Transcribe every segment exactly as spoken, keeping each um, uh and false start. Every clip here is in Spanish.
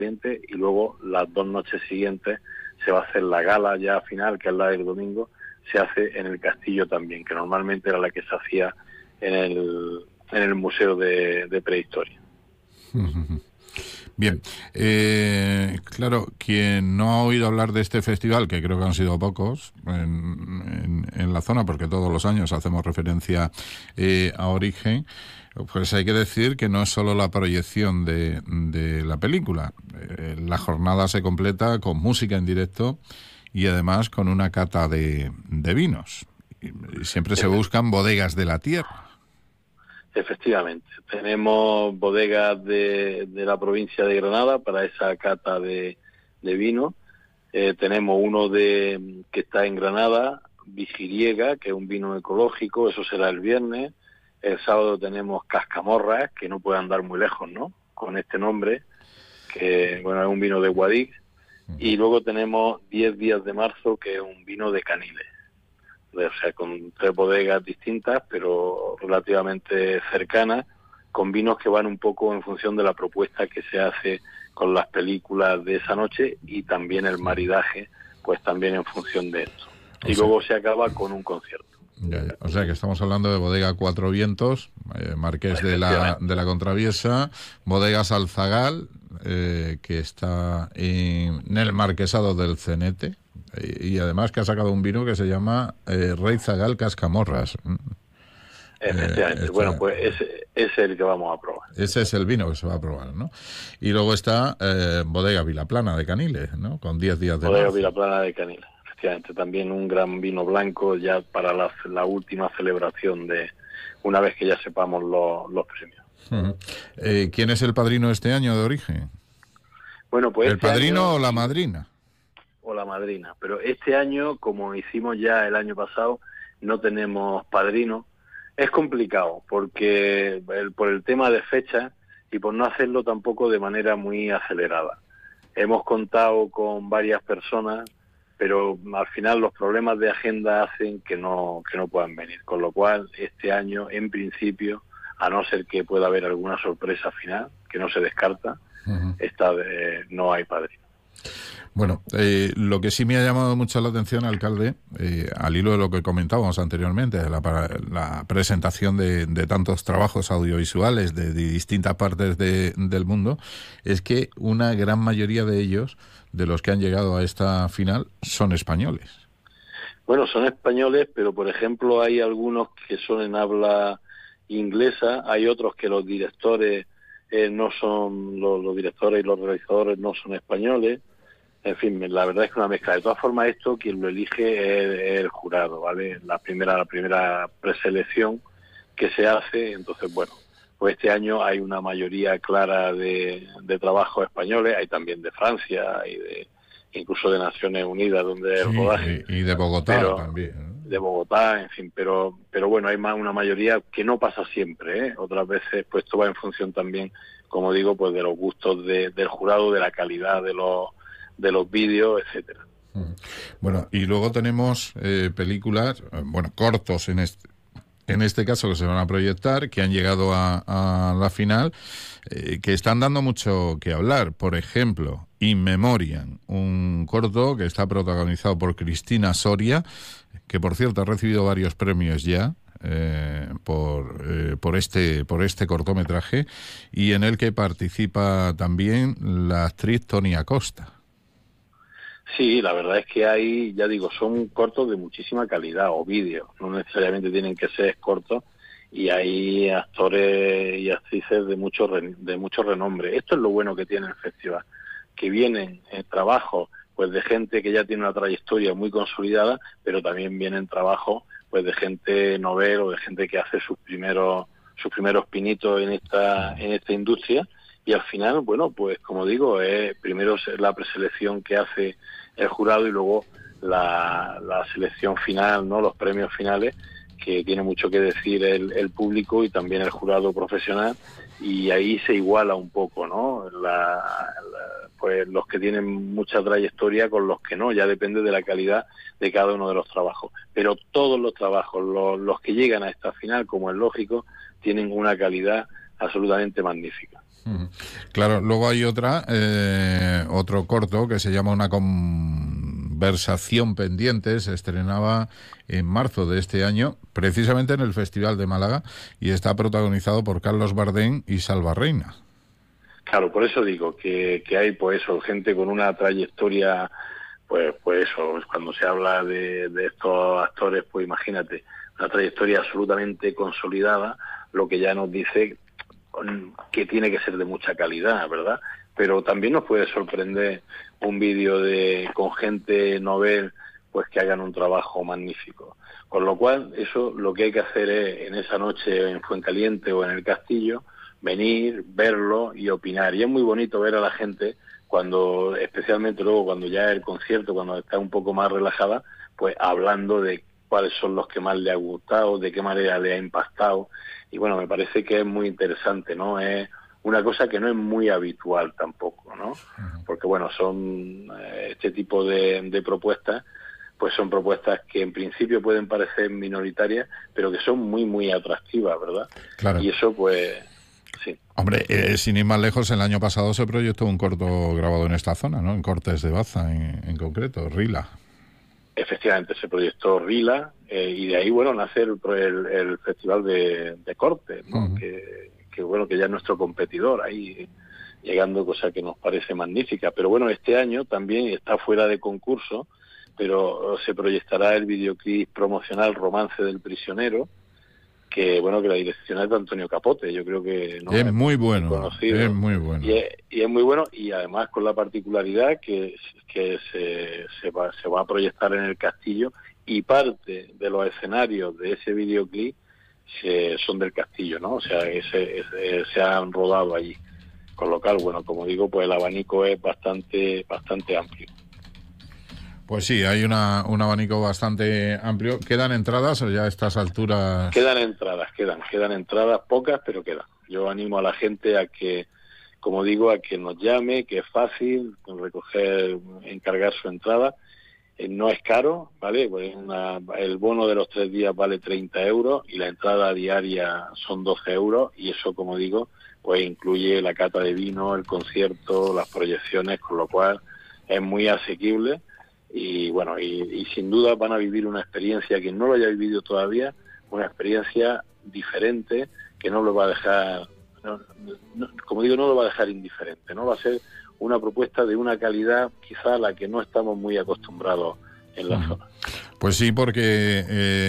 siguiente, y luego las dos noches siguientes se va a hacer la gala ya final, que es la del domingo, se hace en el castillo también, que normalmente era la que se hacía en el, en el Museo de, de Prehistoria. Bien, eh, claro, quien no ha oído hablar de este festival, que creo que han sido pocos en, en, en la zona, porque todos los años hacemos referencia eh, a Origen, pues hay que decir que no es solo la proyección de, de la película. Eh, la jornada se completa con música en directo y además con una cata de, de vinos. Y siempre se buscan bodegas de la tierra. Efectivamente, tenemos bodegas de, de la provincia de Granada para esa cata de, de vino. Eh, tenemos uno de que está en Granada, Vigiriega, que es un vino ecológico, eso será el viernes. El sábado tenemos Cascamorras, que no puede andar muy lejos, ¿no?, con este nombre, que bueno, es un vino de Guadix. Y luego tenemos diez días de marzo, que es un vino de Caniles. O sea, con tres bodegas distintas, pero relativamente cercanas, con vinos que van un poco en función de la propuesta que se hace con las películas de esa noche, y también el maridaje, pues también en función de esto. Y luego se acaba con un concierto. Ya, ya. O sea que estamos hablando de bodega Cuatro Vientos, eh, Marqués de la, de la Contraviesa, bodegas Alzagal, eh, que está en, en el Marquesado del Cenete, y además que ha sacado un vino que se llama eh, Rey Zagal Cascamorras. Efectivamente, eh, este, bueno, pues ese, ese es el que vamos a probar. Ese es el vino que se va a probar, ¿no? Y luego está eh, Bodega Vilaplana de Caniles, ¿no? Con diez días de Bodega marzo. Vilaplana de Caniles, efectivamente, también un gran vino blanco ya para la, la última celebración de una vez que ya sepamos los, los premios. Uh-huh. Eh, ¿Quién es el padrino este año de Origen? Bueno, pues ¿El este padrino año, o la madrina? O la madrina, pero este año, como hicimos ya el año pasado, no tenemos padrino. Es complicado porque el, por el tema de fecha y por no hacerlo tampoco de manera muy acelerada. Hemos contado con varias personas, pero al final los problemas de agenda hacen que no que no puedan venir, con lo cual este año, en principio, a no ser que pueda haber alguna sorpresa final, que no se descarta, uh-huh. esta de, no hay padrino. Bueno, eh, lo que sí me ha llamado mucho la atención, alcalde, eh, al hilo de lo que comentábamos anteriormente, de la, la presentación de, de tantos trabajos audiovisuales de, de distintas partes de, del mundo, es que una gran mayoría de ellos, de los que han llegado a esta final, son españoles. Bueno, son españoles, pero por ejemplo hay algunos que son en habla inglesa, hay otros que los directores eh, no son, los, los directores y los realizadores no son españoles. En fin, la verdad es que una mezcla. De todas formas, esto quien lo elige es el jurado, ¿vale? La primera, la primera preselección que se hace. Entonces, bueno, pues este año hay una mayoría clara de, de trabajos españoles, hay también de Francia y de incluso de Naciones Unidas, donde sí, el rodaje. Y de Bogotá pero, también, ¿no? De Bogotá, en fin, pero pero bueno, hay más una mayoría que no pasa siempre, ¿eh? Otras veces, pues esto va en función también, como digo, pues de los gustos de, del jurado, de la calidad de los de los vídeos, etcétera. Bueno, y luego tenemos eh, películas, bueno, cortos en este, en este caso que se van a proyectar, que han llegado a, a la final, eh, que están dando mucho que hablar. Por ejemplo, In Memoriam, un corto que está protagonizado por Cristina Soria, que por cierto ha recibido varios premios ya, Eh, por eh, por este por este cortometraje, y en el que participa también la actriz Toni Acosta. Sí, la verdad es que hay, ya digo, son cortos de muchísima calidad, o vídeos, no necesariamente tienen que ser cortos, y hay actores y actrices de mucho de mucho renombre. Esto es lo bueno que tiene el festival, que vienen en trabajos pues de gente que ya tiene una trayectoria muy consolidada, pero también vienen trabajos pues de gente novel o de gente que hace sus primeros sus primeros pinitos en esta en esta industria. Y al final, bueno, pues como digo, es primero la preselección que hace el jurado y luego la, la selección final, ¿no? Los premios finales, que tiene mucho que decir el, el público y también el jurado profesional, y ahí se iguala un poco, ¿no? La, la, pues los que tienen mucha trayectoria con los que no, ya depende de la calidad de cada uno de los trabajos. Pero todos los trabajos, los, los que llegan a esta final, como es lógico, tienen una calidad absolutamente magnífica. Claro, luego hay otra, eh, otro corto que se llama Una conversación pendiente, se estrenaba en marzo de este año, precisamente en el Festival de Málaga, y está protagonizado por Carlos Bardén y Salva Reina. Claro, por eso digo que, que hay pues eso, gente con una trayectoria, pues pues eso, cuando se habla de, de estos actores, pues imagínate, una trayectoria absolutamente consolidada, lo que ya nos dice que tiene que ser de mucha calidad, ¿verdad? Pero también nos puede sorprender un vídeo de con gente novel, pues que hagan un trabajo magnífico. Con lo cual, eso lo que hay que hacer es, en esa noche en Fuencaliente o en el Castillo, venir, verlo y opinar. Y es muy bonito ver a la gente cuando, especialmente luego cuando ya el concierto, cuando está un poco más relajada, pues hablando de cuáles son los que más le ha gustado, de qué manera le ha impactado. Y bueno, me parece que es muy interesante, ¿no? Es una cosa que no es muy habitual tampoco, ¿no? Porque bueno, son eh, este tipo de, de propuestas, pues son propuestas que en principio pueden parecer minoritarias, pero que son muy, muy atractivas, ¿verdad? Claro. Y eso, pues, sí. Hombre, eh, sin ir más lejos, el año pasado se proyectó un corto grabado en esta zona, ¿no? En Cortes de Baza, en, en concreto, Rila. Efectivamente, se proyectó Rila, eh, y de ahí, bueno, nace el, el, el Festival de, de Cortes, ¿no? Uh-huh. que, que, bueno, que ya es nuestro competidor ahí, llegando, cosa que nos parece magnífica. Pero bueno, este año también está fuera de concurso, pero se proyectará el videoclip promocional Romance del Prisionero, que bueno, que la dirección es de Antonio Capote, yo creo que no es, es muy bueno, conocido. Es muy bueno. Y es, y es muy bueno, y además con la particularidad que, que se, se, va, se va a proyectar en el Castillo, y parte de los escenarios de ese videoclip se, son del Castillo, ¿no? O sea, ese, ese, se han rodado allí. Con lo cual, bueno, como digo, pues el abanico es bastante, bastante amplio. Pues sí, hay una, un abanico bastante amplio. ¿Quedan entradas o ya a estas alturas? Quedan entradas, quedan, quedan entradas, pocas, pero quedan. Yo animo a la gente a que, como digo, a que nos llame, que es fácil recoger, encargar su entrada. Eh, no es caro, ¿vale? Pues una, el bono de los tres días vale treinta euros y la entrada diaria son doce euros, y eso, como digo, pues incluye la cata de vino, el concierto, las proyecciones, con lo cual es muy asequible. Y bueno, y, y sin duda van a vivir una experiencia, quien no lo haya vivido todavía, una experiencia diferente que no lo va a dejar, no, no, como digo, no lo va a dejar indiferente, ¿no? Va a ser una propuesta de una calidad quizá a la que no estamos muy acostumbrados en la zona. Pues sí, porque eh,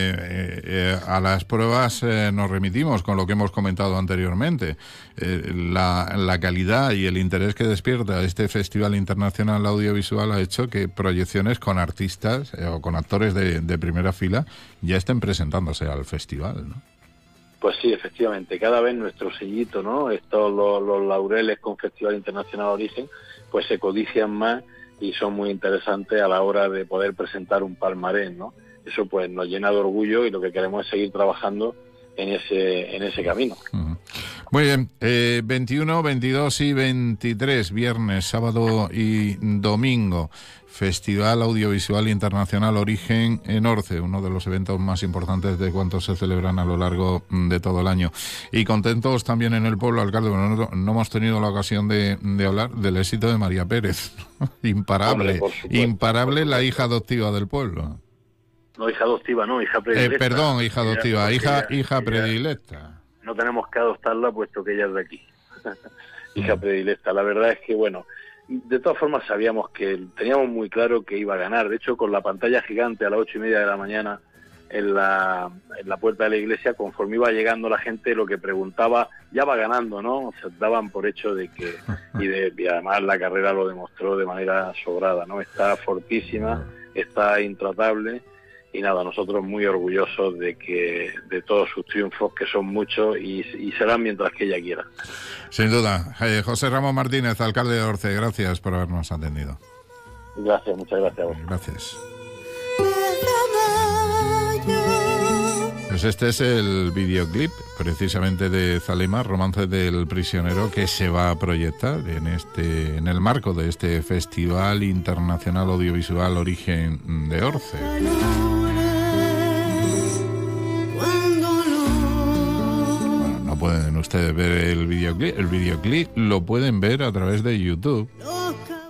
eh, a las pruebas eh, nos remitimos con lo que hemos comentado anteriormente. Eh, la, la calidad y el interés que despierta este Festival Internacional Audiovisual ha hecho que proyecciones con artistas eh, o con actores de, de primera fila ya estén presentándose al festival, ¿no? Pues sí, efectivamente, cada vez nuestro sellito, ¿no? Estos los, los laureles con Festival Internacional Origen, pues se codician más y son muy interesantes a la hora de poder presentar un palmarés, ¿no? Eso pues nos llena de orgullo, y lo que queremos es seguir trabajando en ese en ese camino. Uh-huh. Muy bien, eh, veintiuno, veintidós y veintitrés, viernes, sábado y domingo, Festival Audiovisual Internacional Origen en Orce, uno de los eventos más importantes de cuantos se celebran a lo largo de todo el año. Y contentos también en el pueblo, alcalde, bueno, no, no hemos tenido la ocasión de, de hablar del éxito de María Pérez, imparable, Hombre, supuesto, imparable la hija adoptiva del pueblo. No, hija adoptiva, no, hija predilecta. Eh, perdón, hija adoptiva, ella, hija, ella, hija predilecta. Ella, no tenemos que adoptarla puesto que ella es de aquí. Hija predilecta. La verdad es que, bueno, de todas formas sabíamos que teníamos muy claro que iba a ganar. De hecho, con la pantalla gigante a las ocho y media de la mañana en la, en la puerta de la iglesia, conforme iba llegando la gente, lo que preguntaba, ya va ganando, ¿no? O sea, daban por hecho de que, y, de, y además la carrera lo demostró de manera sobrada, ¿no? Está fortísima, está intratable. Y nada, nosotros muy orgullosos de que de todos sus triunfos, que son muchos, y, y serán mientras que ella quiera. Sin duda. Eh, José Ramón Martínez, alcalde de Orce, gracias por habernos atendido. Gracias, muchas gracias a vos. Gracias. Pues este es el videoclip, precisamente de Zalema, Romance del Prisionero, que se va a proyectar en este, en el marco de este Festival Internacional Audiovisual Origen de Orce. Bueno, no pueden ustedes ver el videoclip. El videoclip lo pueden ver a través de YouTube.